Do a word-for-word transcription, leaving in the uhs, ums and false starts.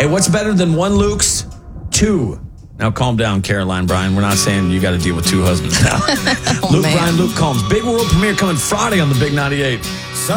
Hey, what's better than one Luke's? Two. Now calm down, Caroline Bryan. We're not saying you got to deal with two husbands now. Oh, Luke man. Bryan, Luke Combs. Big world premiere coming Friday on the Big ninety-eight.